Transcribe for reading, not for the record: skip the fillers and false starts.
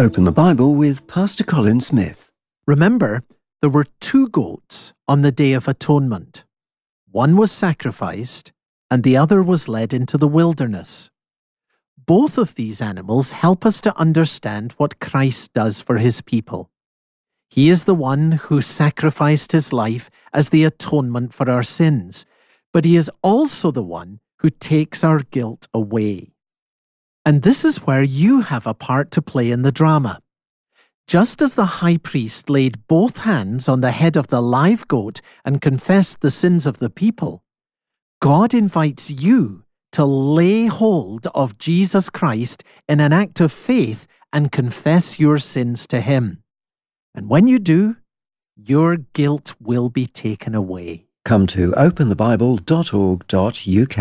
Open the Bible with Pastor Colin Smith. Remember, there were 2 goats on the Day of Atonement. One was sacrificed, and the other was led into the wilderness. Both of these animals help us to understand what Christ does for his people. He is the one who sacrificed his life as the atonement for our sins, but he is also the one who takes our guilt away. And this is where you have a part to play in the drama. Just as the high priest laid both hands on the head of the live goat and confessed the sins of the people, God invites you to lay hold of Jesus Christ in an act of faith and confess your sins to him. And when you do, your guilt will be taken away. Come to openthebible.org.uk.